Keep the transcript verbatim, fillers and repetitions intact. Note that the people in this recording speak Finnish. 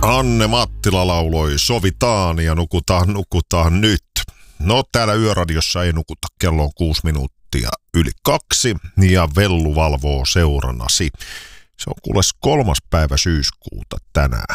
Anne Mattila lauloi Sovitaan ja nukutaan, nukutaan nyt. No täällä Yöradiossa ei nukuta, kello on kuusi minuuttia yli kaksi ja Vellu valvoo seurannasi. Se on kuules kolmas päivä syyskuuta tänään.